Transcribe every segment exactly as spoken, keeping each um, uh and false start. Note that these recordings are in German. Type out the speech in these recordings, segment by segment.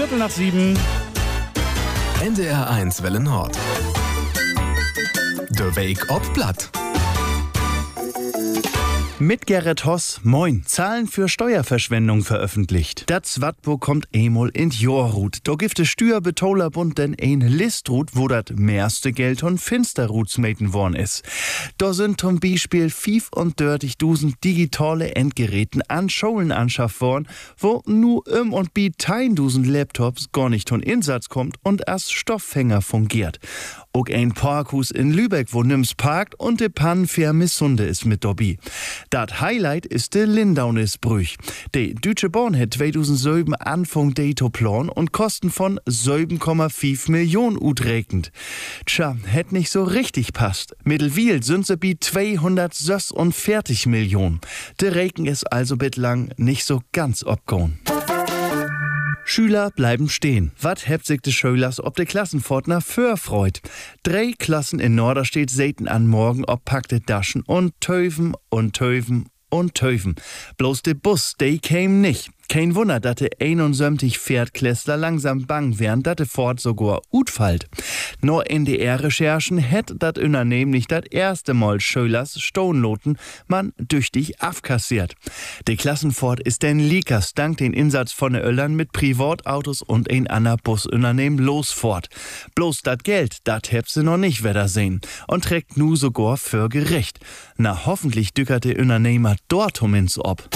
Viertel nach sieben. N D R eins Welle Nord. Der Weg ob Blatt. Mit Gerrit Hoss, moin. Zahlen für Steuerverschwendung veröffentlicht. Das Wattbo kommt einmal in Jorrut. Da gibt es Steuerbetolerbund denn ein Listrut, wo das meiste Geld und Finsterruts meten worden ist. Da sind zum Beispiel fünfunddreißigtausend digitale Endgeräten an Schulen anschafft worden, wo nu im und bi tausend Laptops gar nicht von Insatz kommt und als Stofffänger fungiert. Auch ein Parkhus in Lübeck, wo nims parkt und de Pan für Missunde ist mit dabei. Dat Highlight ist de Lindaunisbrüch. De Deutsche Bahn hat zweitausendsieben Anfang Dato Plan und Kosten von sieben Komma fünf Millionen utrekend. Tja, hätt nicht so richtig passt. Mittelwiel sind sie bi zweihundertsechsundvierzig Millionen. De Reken ist also bitlang nicht so ganz obgone. Schüler bleiben stehen. Wat hebt sich de Schülers ob de Klassenfortner für freut? Drei Klassen in Norderstedt säten an morgen ob packte Daschen und Töven und Töven und Töven. Bloß de Bus, de käm nicht. Kein Wunder, dass de einundsiebzig Pferdklässler langsam bang wären, dass de Fort sogar utfallt. Nur N D R-Recherchen hätt dat Unternehmen nicht das erste Mal Schölers Stonloten man düchtig abkassiert. De Klassenfort ist den Liekers dank den Insatz von de Öllern mit Privatautos und ein ander Busunternehmen losfort. Bloß dat Geld, dat heb se noch nicht wieder sehen und trägt nu sogar für Gericht. Na hoffentlich dückert de Unternehmer dort humins ob.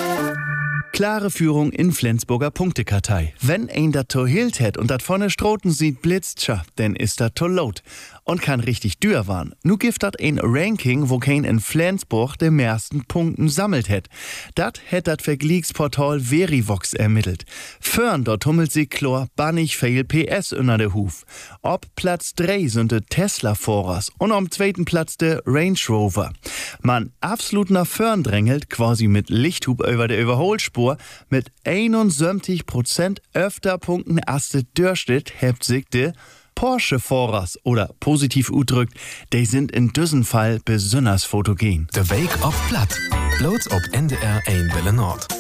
Klare Führung in Flensburger Punktekartei. Wenn ein dat to hilt het und dat vorne Stroten sieht blitzt, tja, denn ist dat to laut und kann richtig dür waren. Nu gibt dat ein Ranking, wo kein in Flensburg de meisten Punkten sammelt het. Dat het dat Vergleichsportal Verivox ermittelt. Fürn dort hummelt sie chlor bannig viel P S unter de Huf. Ob Platz drei sind de Tesla Vorers und am zweiten Platz de Range Rover. Man absolut nach Fürn drängelt, quasi mit Lichthub über de Überholspur, mit einundsiebzig Prozent öfter Punkten als de Durchschnitt hebt sich de Porsche Vorers oder positiv udrückt, die sind in diesem Fall besonders fotogen. Der Weg ob Blatt. Bloß ob N D R eins Welle Nord.